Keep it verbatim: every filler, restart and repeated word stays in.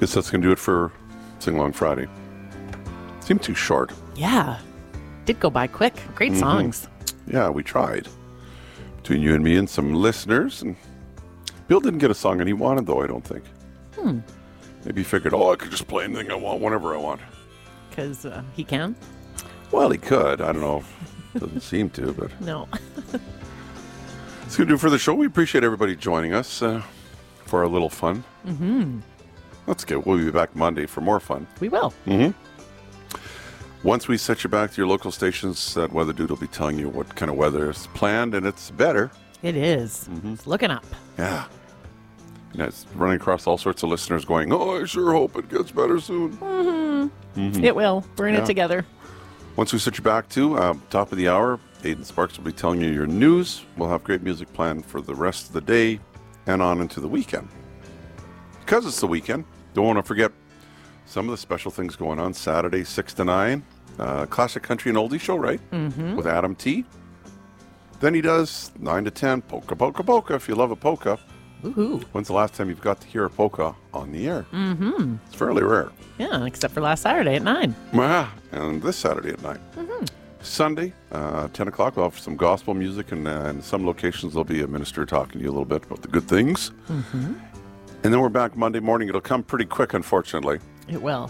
Guess that's going to do it for Sing Along Friday. Seemed too short. Yeah. Did go by quick. Great Mm-hmm. songs. Yeah, we tried. Between you and me and some listeners. And Bill didn't get a song and he wanted, though, I don't think. Hmm. Maybe he figured, oh, I could just play anything I want whenever I want. Because uh, he can? Well, he could. I don't know. Doesn't seem to, but... No. It's going to do it for the show. We appreciate everybody joining us uh, for our little fun. Mm-hmm. Let's get. We'll be back Monday for more fun. We will. Mm-hmm. Once we set you back to your local stations, that weather dude will be telling you what kind of weather is planned, and it's better. It is. Mm-hmm. It's looking up. Yeah. You know, it's running across all sorts of listeners going, oh, I sure hope it gets better soon. Mm-hmm. Mm-hmm. It will. We're in Yeah. it together. Once we set you back to um, top of the hour, Aiden Sparks will be telling you your news. We'll have great music planned for the rest of the day and on into the weekend. Because it's the weekend, don't want to forget some of the special things going on. Saturday, six to nine, uh, Classic Country and Oldie Show, right? Mm-hmm. With Adam T. Then he does nine to ten, Polka, Polka, Polka, if you love a polka. Woohoo. When's the last time you've got to hear a polka on the air? Mm-hmm. It's fairly rare. Yeah, except for last Saturday at nine. Ah, and this Saturday at nine. Mm-hmm. Sunday, uh, ten o'clock, we'll have some gospel music, and uh, in some locations there'll be a minister talking to you a little bit about the good things. Mm-hmm. And then we're back Monday morning. It'll come pretty quick, unfortunately. It will.